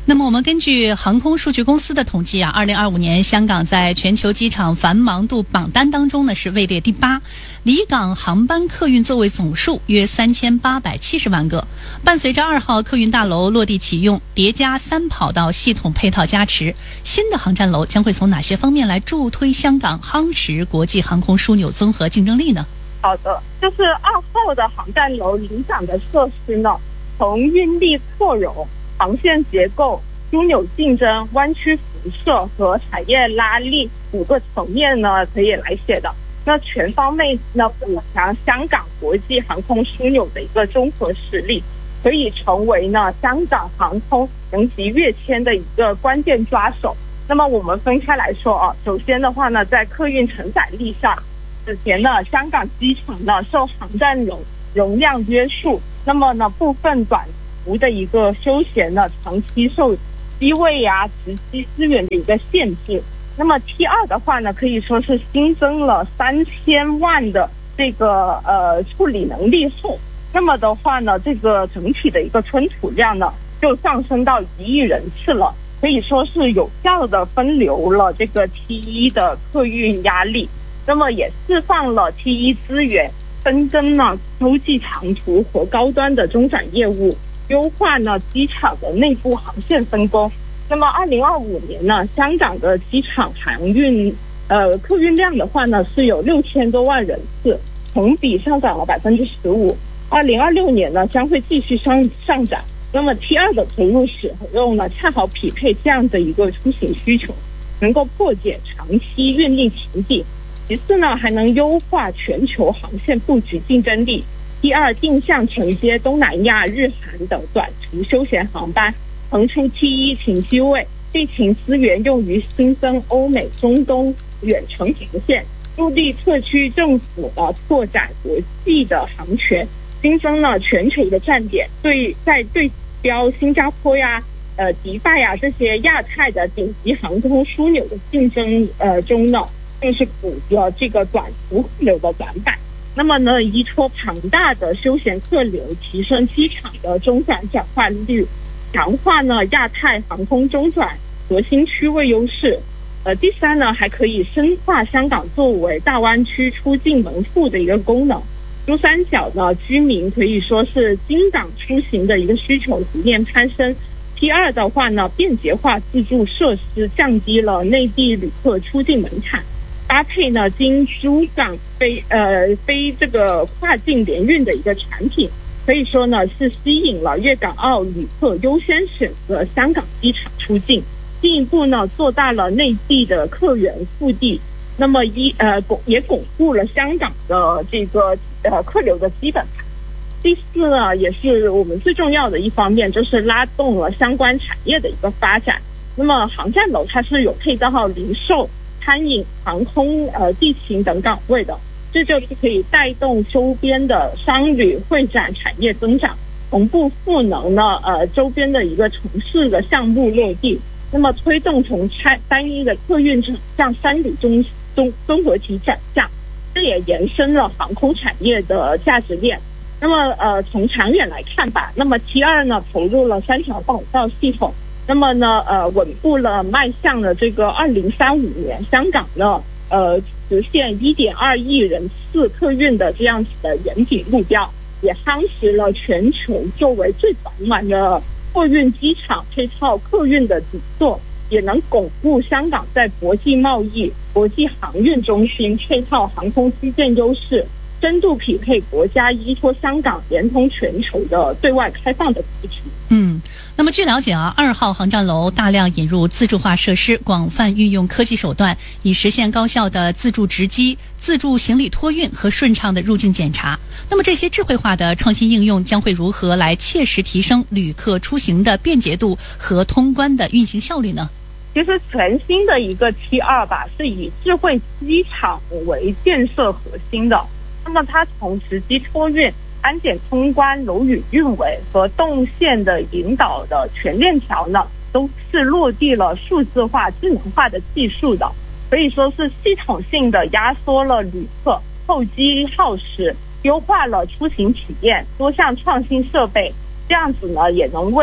那么我们根据航空数据公司的统计啊，2025年香港在全球机场繁忙度榜单当中呢是位列第8，离港航班客运座位总数约3870万个。伴随着2号客运大楼落地启用，叠加3跑道系统配套加持，新的航站楼将会从哪些方面来助推香港夯实国际航空枢纽综合竞争力呢？ 好的，就是2号的航站楼领涨的设施呢，从运力扩容、航线结构、枢纽竞争、湾区辐射和产业拉力5个层面呢可以来写的。那全方位呢补强香港国际航空枢纽的一个综合实力，可以成为呢香港航空能级跃迁的一个关键抓手。那么我们分开来说啊，首先的话呢，在客运承载力上，此前呢香港机场呢受航站楼容量约束，那么呢部分短途的一个休闲呢长期受机位啊、值机资源的一个限制。那么 T2 的话呢，可以说是新增了3000万的这个处理能力后，那么的话呢，这个整体的一个吞吐量呢就上升到1亿人次了，可以说是有效的分流了这个 T1 的客运压力，那么也释放了 T1 资源，分增呢洲际长途和高端的中转业务，优化呢机场的内部航线分工。那么2025年呢，香港的机场航运客运量的话呢是有6000多万人次，同比上涨了15%。2026年呢将会继续上涨。那么 T2 的投入使用呢，恰好匹配这样的一个出行需求，能够破解长期运力瓶颈。其次呢，还能优化全球航线布局竞争力。T2定向承接东南亚、日韩等短途休闲航班，腾出 T1 停机位，地勤资源用于新增欧美、中东远程航线，助力特区政府拓展国际的航权，新增了全球的站点，在对标新加坡呀、迪拜呀这些亚太的顶级航空枢纽的竞争中呢，就是补了这个短途客流的短板。那么呢，依托庞大的休闲客流，提升机场的中转转换率，强化呢亚太航空中转核心区位优势。第三呢，还可以深化香港作为大湾区出境门户的一个功能。珠三角呢，居民可以说是经港出行的一个需求逐年攀升。T2的话呢，便捷化自助设施，降低了内地旅客出境门槛。搭配呢经珠港非这个跨境联运的一个产品，可以说呢是吸引了粤港澳旅客优先选择香港机场出境，进一步呢做大了内地的客源腹地，那么也巩固了香港的这个客流的基本盘。第四呢，也是我们最重要的一方面，就是拉动了相关产业的一个发展。那么航站楼它是有配套零售、餐饮、航空、地勤等岗位的，这就是可以带动周边的商旅会展产业增长，同步赋能呢周边的一个城市的项目落地，那么推动从单一的客运向商旅综合体转向，这也延伸了航空产业的价值链。那么从长远来看吧，那么 T2 呢投入了3条跑道系统，那么呢稳步了迈向了这个2035年香港呢实现1.2亿人次客运的这样子的远景目标，也夯实了全球作为最繁忙的货运机场配套客运的底座，也能巩固香港在国际贸易、国际航运中心配套航空基建优势，深度匹配国家依托香港连通全球的对外开放的布局。 那么据了解啊，2号航站楼大量引入自助化设施，广泛运用科技手段，以实现高效的自助值机、自助行李托运和顺畅的入境检查。那么这些智慧化的创新应用将会如何来切实提升旅客出行的便捷度和通关的运行效率呢？ 其实全新的一个 T2 吧，是以智慧机场为建设核心的。那么它从值机托运、安检通关、楼宇运维和动线的引导的全链条呢，都是落地了数字化、智能化的技术的，可以说是系统性的压缩了旅客候机耗时，优化了出行体验，多项创新设备，这样子呢也能为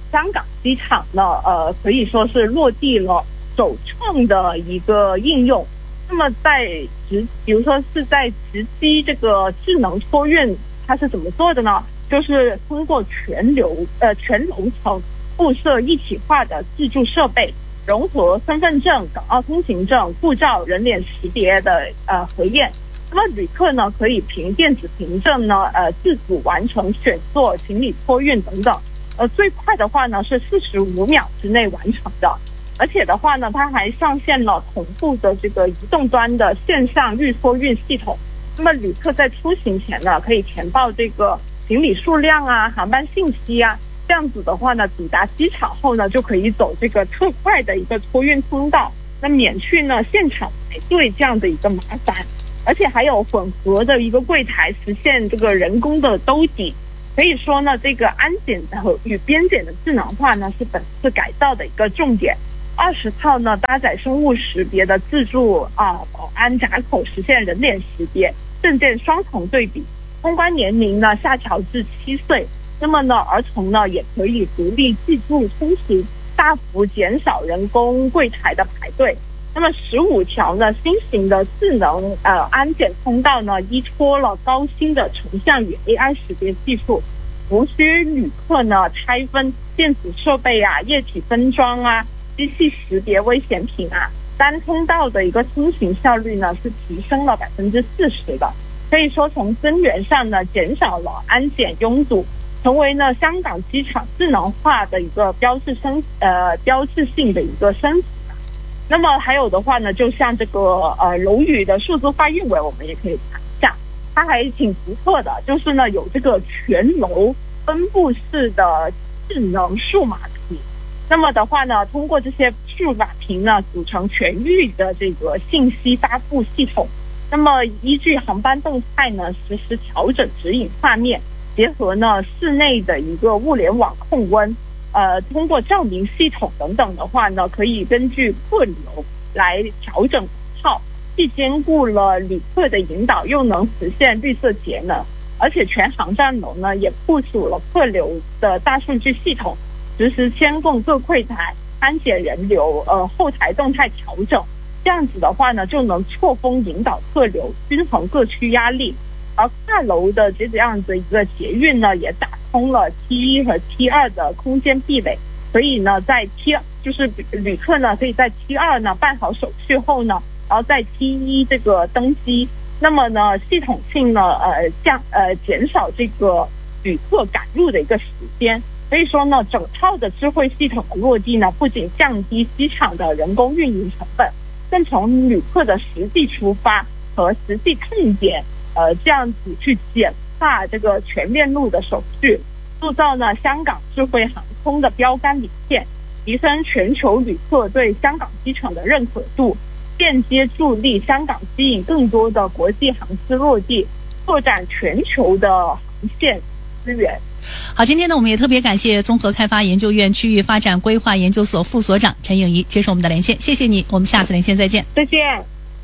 香港机场呢，可以说是落地了首创的一个应用。那么比如说是在直机这个智能托运，它是怎么做的呢？就是通过全楼层布设一体化的自助设备，融合身份证、港澳通行证、护照、人脸识别的核验。那么旅客呢，可以凭电子凭证呢，自主完成选座、行李托运等等。最快的话呢是45秒之内完成的。而且的话呢，它还上线了同步的这个移动端的线上预托运系统。那么旅客在出行前呢，可以填报这个行李数量啊、航班信息啊，这样子的话呢，抵达机场后呢，就可以走这个特快的一个托运通道，那免去呢现场排队这样的一个麻烦。而且还有混合的一个柜台，实现这个人工的兜底。可以说呢，这个安检与边检的智能化呢，是本次改造的一个重点。20套呢搭载生物识别的自助保安闸口，实现人脸识别、证件双重对比。通关年龄呢下调至7岁。那么呢，儿童呢也可以独立记住通行，大幅减少人工柜台的排队。那么15条呢新型的智能安检通道呢，依托了高新的成像与 AI 识别技术，无需旅客呢拆分电子设备啊、液体分装啊、机器识别危险品啊，单通道的一个通行效率呢是提升了40%的。可以说从根源上呢减少了安检拥堵，成为呢香港机场智能化的一个标志性的一个升级。那么还有的话呢，就像这个楼宇的数字化运维，我们也可以谈一下，它还挺独特的，就是呢有这个全楼分布式的智能数码屏。那么的话呢，通过这些数码屏呢，组成全域的这个信息发布系统。那么依据航班动态呢，实时调整指引画面，结合呢室内的一个物联网控温。通过照明系统等等的话呢，可以根据客流来调整号，既兼顾了旅客的引导，又能实现绿色节能。而且全航站楼呢也部署了客流的大数据系统，实时监控各柜台、安检人流、后台动态调整。这样子的话呢，就能错峰引导客流，均衡各区压力。而跨楼的这样子一个捷运呢，也打通了 T1 和 T2 的空间壁垒，所以呢，在就是旅客呢可以在 T2 呢办好手续后呢，然后在 T1 这个登机。那么呢，系统性呢减少这个旅客赶路的一个时间。所以说呢，整套的智慧系统的落地呢，不仅降低机场的人工运营成本，更从旅客的实际出发和实际痛点这样子去简化这个全链路的手续，塑造呢香港智慧航空的标杆理念，提升全球旅客对香港机场的认可度，间接助力香港吸引更多的国际航司落地，拓展全球的航线资源。 好，今天呢，我们也特别感谢综合开发研究院区域发展规划研究所副所长陈颖仪接受我们的连线，谢谢你，我们下次连线再见。 再见。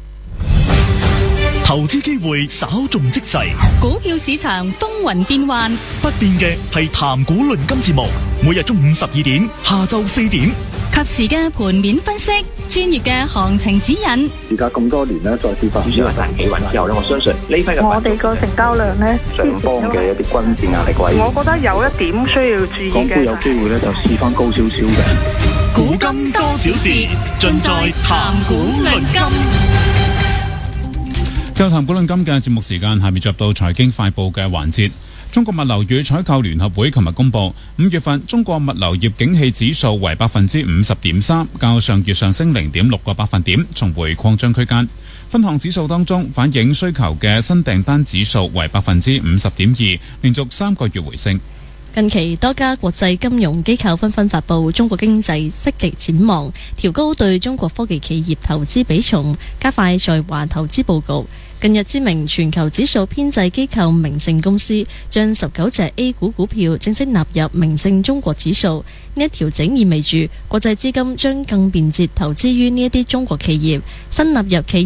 投資機會稍縱即逝， 股票市場風雲變幻， 不變嘅係談股論金節目，每日中午12點，下晝4點， 及時嘅盤面分析，專業嘅行情指引。 而家咁多年咧，再次發展彈企穩之後咧，我相信呢批嘅我哋個成交量咧， 上方嘅一啲均線壓力位， 我覺得有一點需要注意嘅。 港股有機會咧就試翻高少少嘅。 古今多少事，盡在談股論金。 就談股論金嘅節目時間，下面進入到財經快報嘅環節。中國物流與採購聯合會琴日公布，5月份中國物流業景氣指數為50.3%，較上月上升0.6個百分點，重回擴張區間。分項指數當中，反映需求嘅新訂單指數為50.2%，連續3個月回升。 近期多家國際金融機構紛紛發布中國經濟積極展望，調高對中國科技企業投資比重，加快在華投資報告。近日知名全球指數編製機構明晟公司將19隻 A 股股票正式納入明晟中國指數，呢一調整意味住國際資金將更便捷投資於呢一啲中國企業，新納入企業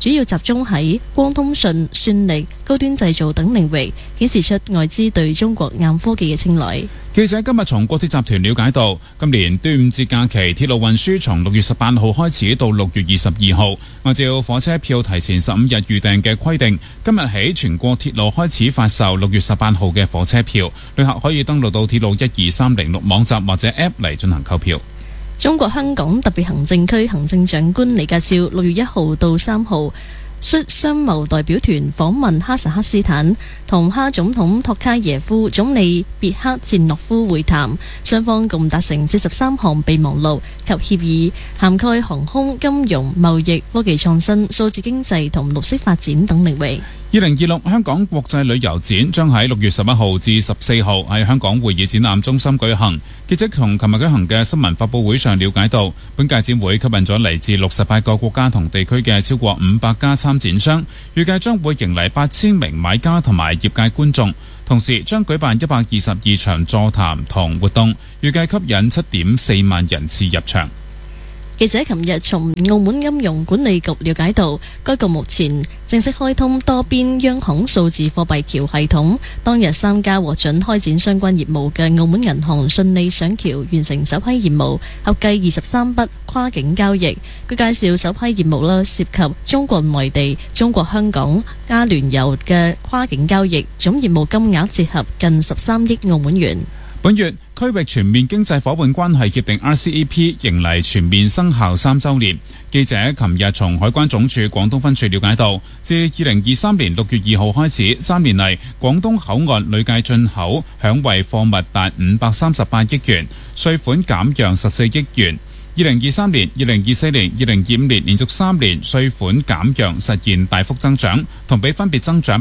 主要集中喺光通訊、算力、高端製造等領域，顯示出外資對中國硬科技嘅青睞。 記者今日從國鐵集團了解到，今年端午節假期鐵路運輸從6月18號開始到6月22號，按照火車票提前15日預訂嘅規定，今日起全國鐵路開始發售6月18號嘅火車票，旅客可以登錄到鐵路12306網站或者 App 嚟進行購票。 中國香港特別行政區行政長官李家超6月1號到3號率商貿代表團訪問哈薩克斯坦，同哈總統托卡耶夫、總理別克捷諾夫會談，雙方共達成43項備忘錄及協議，涵蓋航空、金融、貿易、科技創新、數字經濟同綠色發展等領域。 2026香港國際旅遊展將喺6月11號至14號喺香港會議展覽中心舉行。記者從琴日舉行嘅新聞發佈會上了解到，本屆展會吸引咗嚟自68個國家同地區嘅超過500家參展商，預計將會迎嚟8000名買家同埋業界觀眾，同時將舉辦122場座談同活動，預計吸引7.4萬人次入場。 記者琴日從澳門金融管理局了解到，該局目前正式開通多邊央行數字貨幣橋系統。當日3家獲准開展相關業務嘅澳門銀行順利上橋，完成首批業務，合計23筆跨境交易。佢介紹首批業務涉及中國內地、中國香港、加聯酋嘅跨境交易，總業務金額折合近13億澳門元。 本月區域全面經濟夥伴關係協定 RCEP 迎嚟全面生效3週年。記者琴日從海關總署廣東分署了解到，自2023年6月2號開始，3年嚟廣東口岸累計進口響惠貨物達538億元，稅款減讓14億元。2023年、2024年、2025年連續3年稅款減讓實現大幅增長，同比分別增長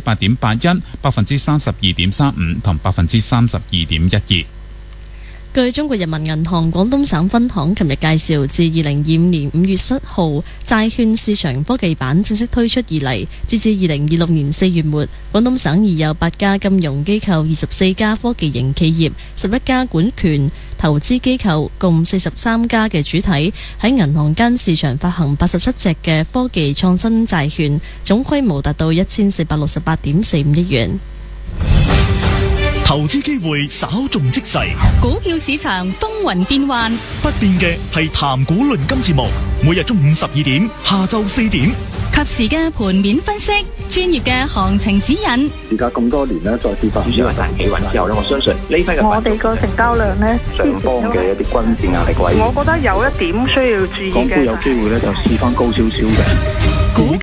8.81%、32.35%同32.12%。 據中國人民銀行廣東省分行琴日介紹，自2025年5月7號債券市場科技版正式推出以嚟，截至2026年4月末，廣東省已有8家金融機構、24家科技型企業、11家管權投資機構，共43家嘅主體喺銀行間市場發行87隻嘅科技創新債券，總規模達到1468.45億元。 投資機會稍縱即逝， 股票市場風雲變幻， 不變嘅係談股論金節目，每日中午12點、下晝4點， 及時嘅盤面分析，專業嘅行情指引。 而家咁多年咧，再次發展彈企穩之後咧，我相信呢批嘅我哋個成交量咧， 上方嘅一啲均線壓力位， 我覺得有一點需要注意嘅， 港股有機會咧就試翻高少少嘅。 匯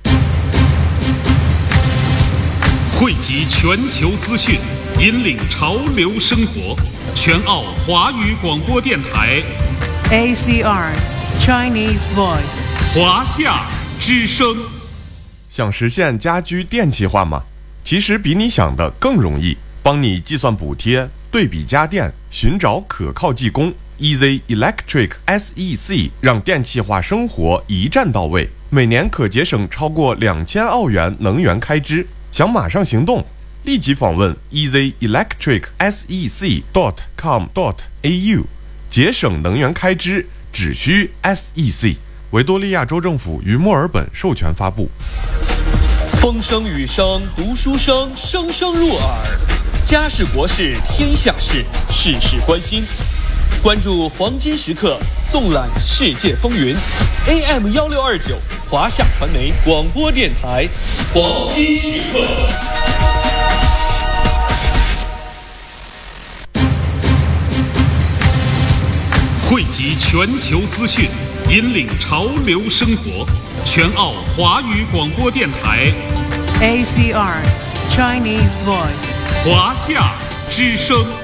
集全球資訊，引領潮流生活。全澳華語廣播電台 ACR Chinese Voice 華夏之聲。 想實現家居電氣化嗎？其實比你想的更容易，幫你計算補貼，對比家電，尋找可靠技工。Easy Electric SEC 讓電氣化生活一站到位，每年可節省超過2000澳元能源開支。想馬上行動，立即訪問 easyelectricsec.com.au， 節省能源開支只需 SEC。維多利亞州政府於墨爾本授權發布。 風聲雨聲讀書聲，聲聲入耳。家事國事天下事，事事關心。關注黃金時刻，縱覽世界風雲。AM1629華夏傳媒廣播電台，黃金時刻。 匯集全球資訊，引領潮流生活。全澳華語廣播電台 ACR Chinese Voice 華夏之聲。